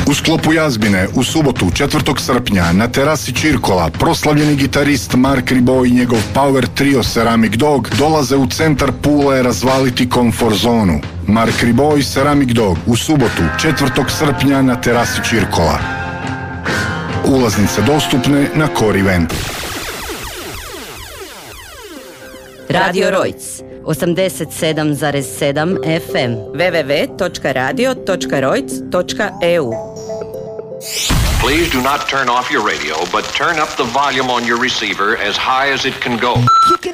U sklopu Jazbine u subotu 4. srpnja na terasi Čirkola proslavljeni gitarist Mark Ribot i njegov power trio Ceramic Dog dolaze u centar Pule razvaliti komfort zonu. Mark Ribot i Ceramic Dog u subotu 4. srpnja na terasi Čirkola. Ulaznice dostupne na Core Eventu. Radio Rojc 87,7 FM www.radio.rojc.eu. Please do not turn off your radio, but turn up the volume on your receiver as high as it can go.